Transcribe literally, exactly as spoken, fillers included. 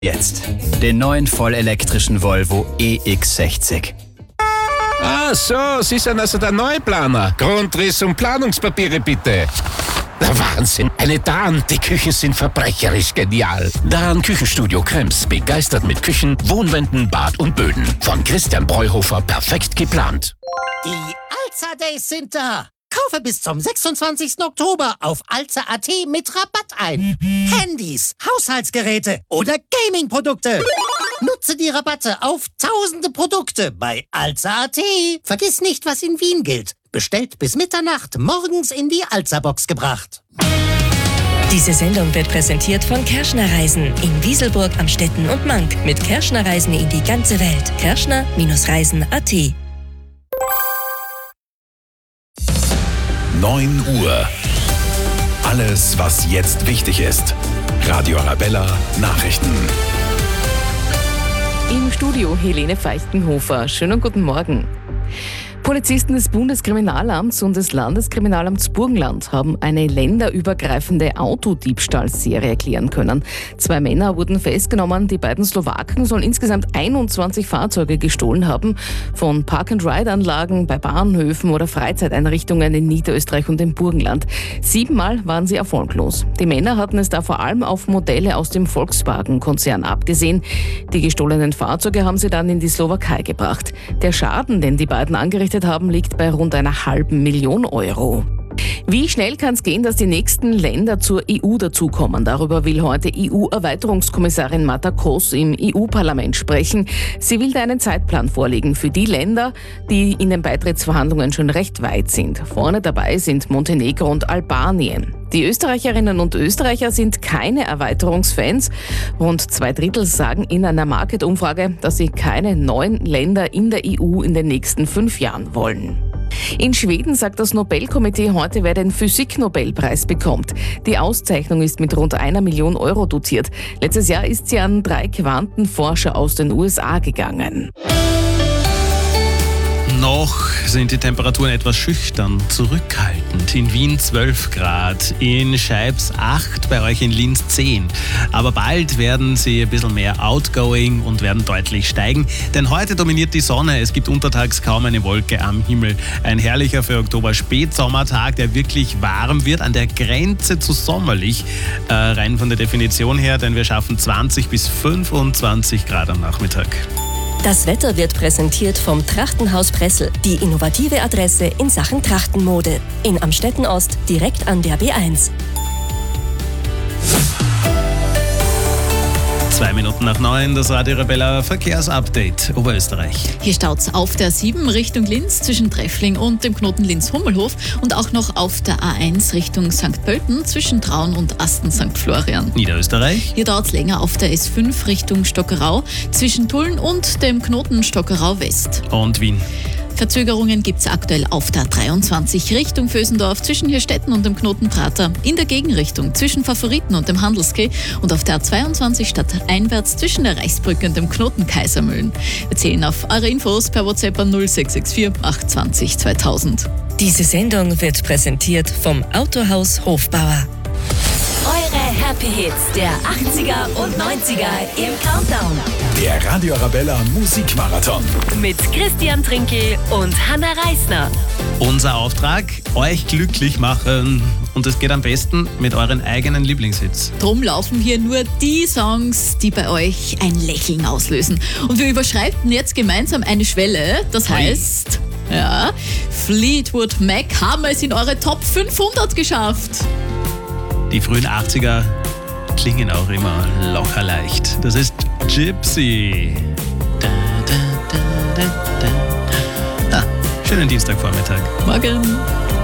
Jetzt den neuen vollelektrischen Volvo E X sechzig. Ah, so, Sie sind also der Neuplaner. Grundriss und Planungspapiere bitte. Der Wahnsinn. Eine Dahn, die Küchen sind verbrecherisch genial. Dahn Küchenstudio Krems, begeistert mit Küchen, Wohnwänden, Bad und Böden. Von Christian Breuhofer perfekt geplant. Die Alza Days sind da. Kaufe bis zum sechsundzwanzigsten Oktober auf alza punkt at mit Rabatt ein. Handys, Haushaltsgeräte oder Gaming-Produkte. Nutze die Rabatte auf tausende Produkte bei alza punkt at. Vergiss nicht, was in Wien gilt. Bestellt bis Mitternacht, morgens in die Alza-Box gebracht. Diese Sendung wird präsentiert von Kerschner Reisen in Wieselburg, Amstetten und Mank. Mit Kerschner Reisen in die ganze Welt. Kerschner Reisen punkt at. neun Uhr. Alles, was jetzt wichtig ist. Radio Arabella Nachrichten. Im Studio Helene Feichtenhofer. Schönen guten Morgen. Polizisten des Bundeskriminalamts und des Landeskriminalamts Burgenland haben eine länderübergreifende Autodiebstahlserie klären können. Zwei Männer wurden festgenommen. Die beiden Slowaken sollen insgesamt einundzwanzig Fahrzeuge gestohlen haben. Von Park-and-Ride-Anlagen bei Bahnhöfen oder Freizeiteinrichtungen in Niederösterreich und im Burgenland. Siebenmal waren sie erfolglos. Die Männer hatten es da vor allem auf Modelle aus dem Volkswagen-Konzern abgesehen. Die gestohlenen Fahrzeuge haben sie dann in die Slowakei gebracht. Der Schaden, den die beiden angerichtet haben, liegt bei rund einer halben Million Euro. Wie schnell kann es gehen, dass die nächsten Länder zur E U dazukommen? Darüber will heute E U-Erweiterungskommissarin Marta Koss im E U-Parlament sprechen. Sie will da einen Zeitplan vorlegen für die Länder, die in den Beitrittsverhandlungen schon recht weit sind. Vorne dabei sind Montenegro und Albanien. Die Österreicherinnen und Österreicher sind keine Erweiterungsfans. Rund zwei Drittel sagen in einer Market-Umfrage, dass sie keine neuen Länder in der E U in den nächsten fünf Jahren wollen. In Schweden sagt das Nobelkomitee heute, wer den Physik-Nobelpreis bekommt. Die Auszeichnung ist mit rund einer Million Euro dotiert. Letztes Jahr ist sie an drei Quantenforscher aus den U S A gegangen. Noch sind die Temperaturen etwas schüchtern, zurückhaltend. In Wien zwölf Grad, in Scheibs acht, bei euch in Linz zehn. Aber bald werden sie ein bisschen mehr outgoing und werden deutlich steigen. Denn heute dominiert die Sonne, es gibt untertags kaum eine Wolke am Himmel. Ein herrlicher für Oktober Spätsommertag, der wirklich warm wird, an der Grenze zu sommerlich. Äh, rein von der Definition her, denn wir schaffen zwanzig bis fünfundzwanzig Grad am Nachmittag. Das Wetter wird präsentiert vom Trachtenhaus Pressel, die innovative Adresse in Sachen Trachtenmode. In Amstetten Ost, direkt an der B eins. Zwei Minuten nach neun, das Radio Arabella Verkehrsupdate Oberösterreich. Hier staut's auf der sieben Richtung Linz zwischen Treffling und dem Knoten Linz-Hummelhof und auch noch auf der A eins Richtung Sankt Pölten zwischen Traun und Asten Sankt Florian. Niederösterreich. Hier dauert's länger auf der S fünf Richtung Stockerau zwischen Tulln und dem Knoten Stockerau West. Und Wien. Verzögerungen gibt es aktuell auf der dreiundzwanzig Richtung Vösendorf zwischen Hirstetten und dem Knoten Prater, in der Gegenrichtung zwischen Favoriten und dem Handelskeh und auf der zweiundzwanzig stadteinwärts zwischen der Reichsbrücke und dem Knoten Kaisermühlen. Wir zählen auf eure Infos per WhatsApp an null sechs sechs vier acht zwei null zweitausend. Diese Sendung wird präsentiert vom Autohaus Hofbauer. Eure Happy Hits der achtziger und neunziger im Countdown. Der Radio Arabella Musikmarathon. Mit Christian Trinkel und Hanna Reisner. Unser Auftrag, euch glücklich machen. Und es geht am besten mit euren eigenen Lieblingshits. Drum laufen hier nur die Songs, die bei euch ein Lächeln auslösen. Und wir überschreiten jetzt gemeinsam eine Schwelle. Das heißt, ja, Fleetwood Mac haben es in eure Top fünfhundert geschafft. Die frühen achtziger klingen auch immer locker leicht. Das ist Gypsy. Da, da, da, da, da. Ah, schönen Dienstagvormittag. Morgen.